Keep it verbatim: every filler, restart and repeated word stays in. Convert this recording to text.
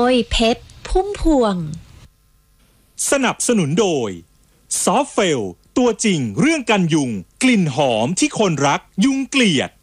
ยเพชรพุ่มพวงสนับสนุนโดยซอฟเฟลตัวจริงเรื่องกันยุงกลิ่นหอมที่คนรักยุงเกลียด